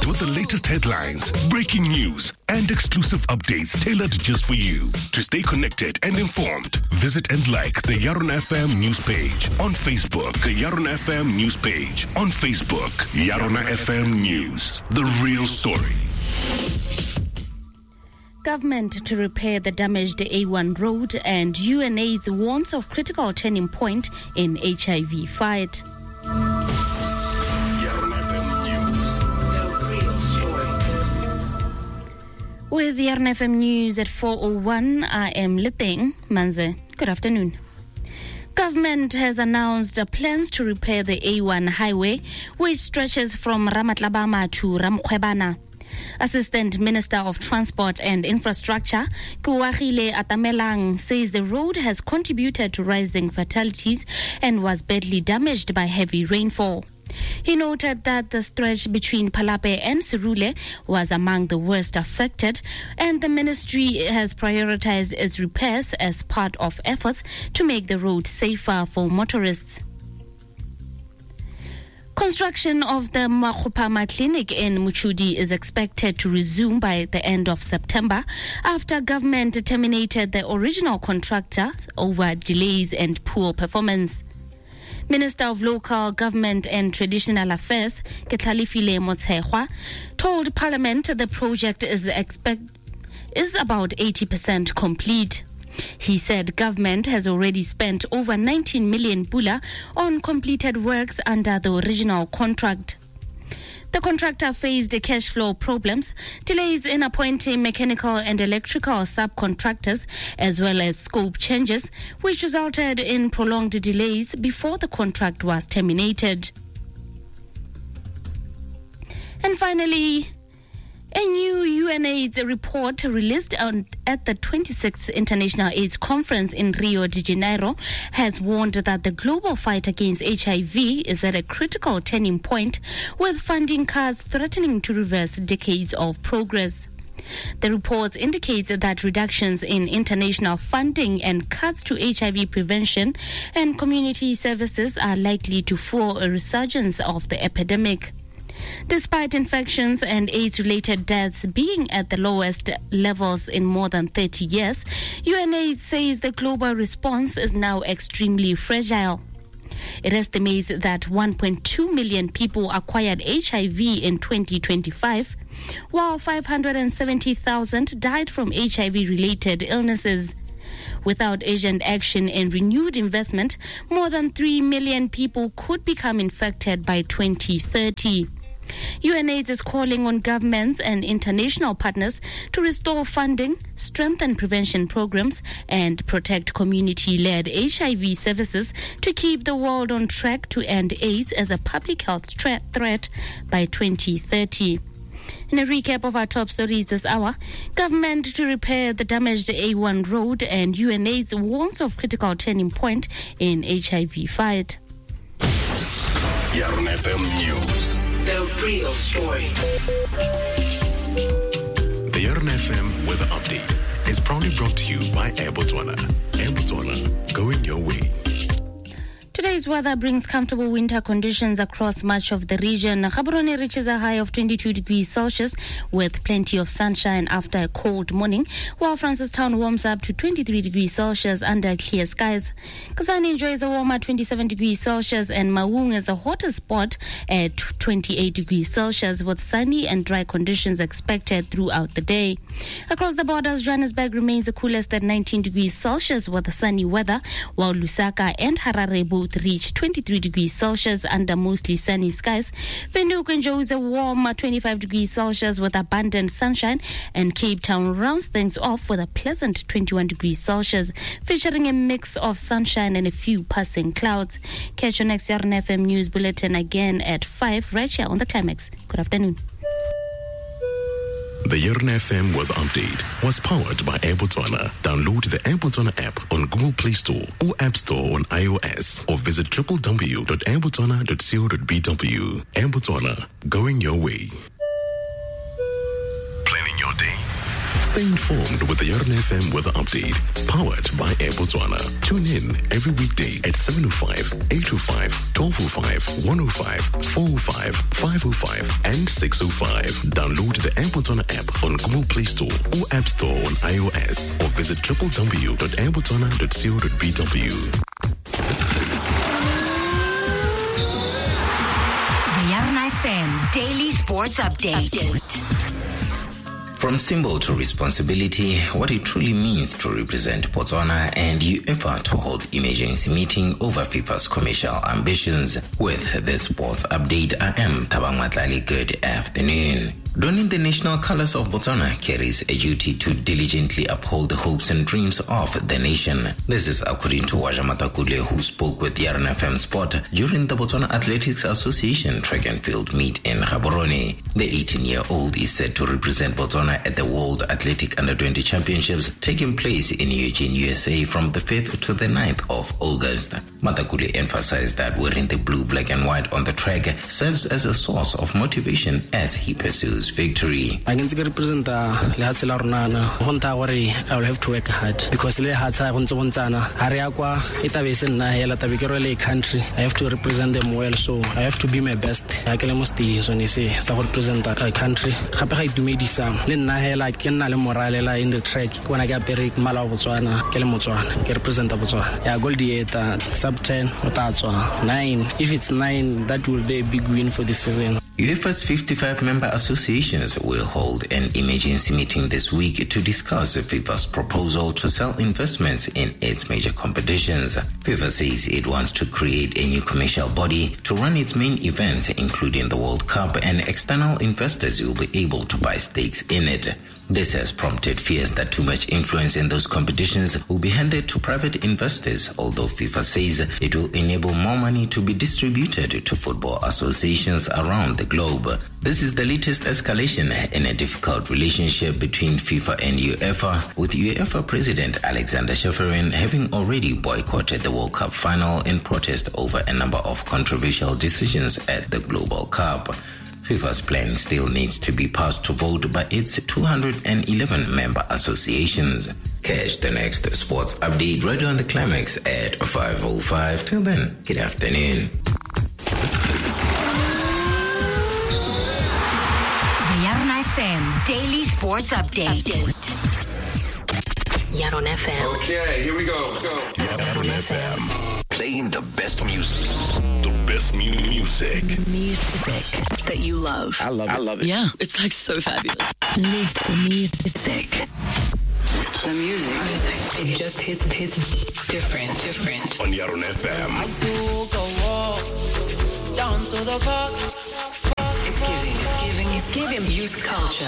Updated with the latest headlines, breaking news, and exclusive updates tailored just for you. To stay connected and informed, visit and like the Yaron FM news page on Facebook. The Yaron FM news page on Facebook. Yaron FM News, the real story. Government to repair the damaged A1 road, and UNAIDS warns of critical turning point in HIV fight. With the Yaron FM News at 4:01, I am Liteng Manze. Good afternoon. Government has announced plans to repair the A1 highway, which stretches from Ramatlabama to Ramkhwebana. Assistant Minister of Transport and Infrastructure, Kuwahile Atamelang, says the road has contributed to rising fatalities and was badly damaged by heavy rainfall. He noted that the stretch between Palape and Sirule was among the worst affected, and the ministry has prioritized its repairs as part of efforts to make the road safer for motorists. Construction of the Makhupama Clinic in Muchudi is expected to resume by the end of September after government terminated the original contractor over delays and poor performance. Minister of Local Government and Traditional Affairs, Ketlalifile Motshekwa, told Parliament the project is about 80% complete. He said government has already spent over 19 million pula on completed works under the original contract. The contractor faced cash flow problems, delays in appointing mechanical and electrical subcontractors, as well as scope changes, which resulted in prolonged delays before the contract was terminated. And finally, a new UNAIDS report released at the 26th International AIDS Conference in Rio de Janeiro has warned that the global fight against HIV is at a critical turning point, with funding cuts threatening to reverse decades of progress. The report indicates that reductions in international funding and cuts to HIV prevention and community services are likely to fuel a resurgence of the epidemic. Despite infections and AIDS-related deaths being at the lowest levels in more than 30 years, UNAIDS says the global response is now extremely fragile. It estimates that 1.2 million people acquired HIV in 2025, while 570,000 died from HIV-related illnesses. Without urgent action and renewed investment, more than 3 million people could become infected by 2030. UNAIDS is calling on governments and international partners to restore funding, strengthen prevention programs, and protect community-led HIV services to keep the world on track to end AIDS as a public health threat by 2030. In a recap of our top stories this hour, government to repair the damaged A1 road, and UNAIDS warns of critical turning point in HIV fight. Yaron FM News, the real story. The Yaron FM Weather Update is proudly brought to you by Air Botswana. Air Botswana, going your way. Today's weather brings comfortable winter conditions across much of the region. Gaborone reaches a high of 22 degrees Celsius with plenty of sunshine after a cold morning, while Francistown warms up to 23 degrees Celsius under clear skies. Kasane enjoys a warmer 27 degrees Celsius, and Maung is the hottest spot at 28 degrees Celsius with sunny and dry conditions expected throughout the day. Across the borders, Johannesburg remains the coolest at 19 degrees Celsius with sunny weather, while Lusaka and Harare both reach 23 degrees Celsius under mostly sunny skies. Windhoek enjoys a warm 25 degrees Celsius with abundant sunshine, and Cape Town rounds things off with a pleasant 21 degrees Celsius, featuring a mix of sunshine and a few passing clouds. Catch your next Yaron FM News Bulletin again at 5 right here on the Climax. Good afternoon. The Yaron FM Weather Update was powered by Air Botswana. Download the Air Botswana app on Google Play Store or App Store on iOS, or visit www.airbotswana.co.bw. Air Botswana, going your way. Planning your day? Stay informed with the Yarn FM weather update, powered by Air Botswana. Tune in every weekday at 7:05, 8:05, 12:05, 1:05, 4:05, 5:05, and 6:05. Download the Air Botswana app on Google Play Store or App Store on iOS, or visit www.airbotswana.co.bw. The Yarn FM Daily Sports Update. From symbol to responsibility, what it truly means to represent Botswana, and UEFA to hold emergency meeting over FIFA's commercial ambitions. With this sports update, I am Thabang Matlali. Good afternoon. Donning the national colors of Botswana carries a duty to diligently uphold the hopes and dreams of the nation. This is according to Waja Matakule, who spoke with Yarn FM Sport during the Botswana Athletics Association track and field meet in Gaborone. The 18-year-old is set to represent Botswana at the World Athletic Under-20 Championships taking place in Eugene, USA from the 5th to the 9th of August. Matakule emphasized that wearing the blue, black and white on the track serves as a source of motivation as he pursues victory. I can represent I will have to work hard because I have to represent them well, so I have to be my best. I can represent a country. I in the track when I get very Malabotswana, represent Botswana. Gold sub 10 or 9. If it's 9, that will be a big win for the season. UEFA's 55 member associations will hold an emergency meeting this week to discuss FIFA's proposal to sell investments in its major competitions. FIFA says it wants to create a new commercial body to run its main events, including the World Cup, and external investors will be able to buy stakes in it. This has prompted fears that too much influence in those competitions will be handed to private investors, although FIFA says it will enable more money to be distributed to football associations around the globe. This is the latest escalation in a difficult relationship between FIFA and UEFA, with UEFA President Alexander Ceferin having already boycotted the World Cup final in protest over a number of controversial decisions at the Global Cup. FIFA's plan still needs to be passed to vote by its 211 member associations. Catch the next sports update right on the climax at 5:05. Till then, good afternoon. The Yarn FM Daily Sports Update. Yarn FM. Okay, here we go. Yarn FM, playing the best music. The best music. Music that you love. I love it. Yeah, it's like so fabulous. Live the music. The music. It just hits different. On Yarn FM. I took a walk down to the park. It's giving youth culture.